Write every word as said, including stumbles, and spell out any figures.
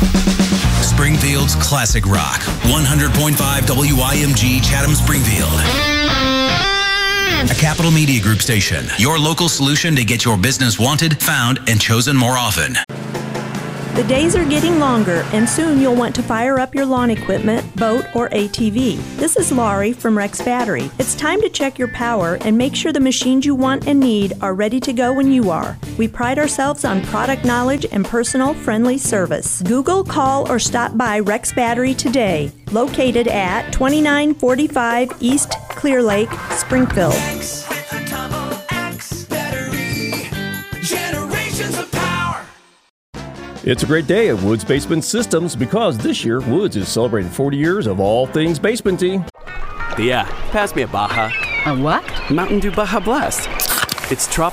Springfield's classic rock. one hundred point five W I M G Chatham Springfield. A Capital Media Group station. Your local solution to get your business wanted, found, and chosen more often. The days are getting longer, and soon you'll want to fire up your lawn equipment, boat, or A T V. This is Laurie from Rex Battery. It's time to check your power and make sure the machines you want and need are ready to go when you are. We pride ourselves on product knowledge and personal, friendly service. Google, call, or stop by Rex Battery today. Located at twenty-nine forty-five East Clear Lake, Springfield. It's a great day at Woods Basement Systems because this year Woods is celebrating forty years of all things basementy. Yeah, pass me a Baja. A what? Mountain Dew Baja Blast. It's tropical.